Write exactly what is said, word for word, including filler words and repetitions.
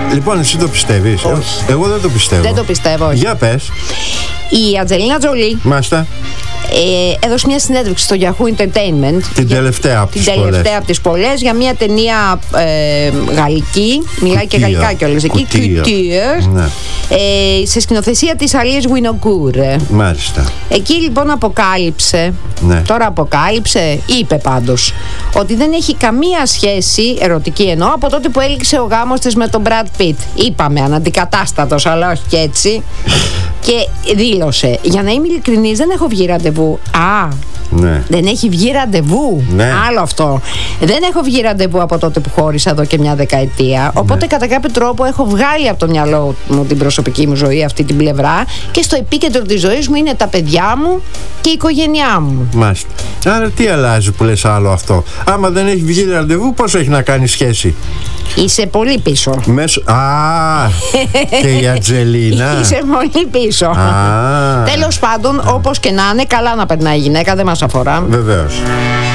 Λοιπόν, εσύ το πιστεύεις? Όχι. Εγώ δεν το πιστεύω. Δεν το πιστεύω, όχι. Για πες. Η Ατζελίνα Τζολί Μάλιστα. ε, έδωσε μια συνέντευξη στο Yahoo Entertainment. Την για, τελευταία από την τις πολλές. τελευταία από τις πολλές, για μια ταινία ε, γαλλική. Μιλάει και γαλλικά κιόλας εκεί. Couture. Ναι. Ε, σε σκηνοθεσία της Αλίες Γουινοκούρ. Μάλιστα. Εκεί λοιπόν αποκάλυψε, Ναι. τώρα αποκάλυψε, είπε πάντως, ότι δεν έχει καμία σχέση, ερωτική εννοώ, από τότε που έληξε ο γάμος της με τον Brad Pitt. Είπαμε αναντικατάστατος, αλλά όχι και έτσι. Και δήλωσε, για να είμαι ειλικρινής, δεν έχω βγει ραντεβού. Α, Ναι. δεν έχει βγει ραντεβού. Ναι. Άλλο αυτό. Δεν έχω βγει ραντεβού από τότε που χώρισα εδώ και μια δεκαετία. Οπότε Ναι. κατά κάποιο τρόπο έχω βγάλει από το μυαλό μου την προσωπική μου ζωή, αυτή την πλευρά. Και στο επίκεντρο της ζωής μου είναι τα παιδιά μου και η οικογένειά μου. Μάλιστα. Άρα τι αλλάζει που λες άλλο αυτό? Άμα δεν έχει βγει ραντεβού, πώς έχει να κάνει σχέση? Είσαι πολύ πίσω. Μέσω... Α, και η Ατζελίνα. Είσαι πολύ πίσω. Α, Τέλος πάντων, όπως και να είναι, καλά να περνάει η γυναίκα, δεν μας αφορά. βεβαίως.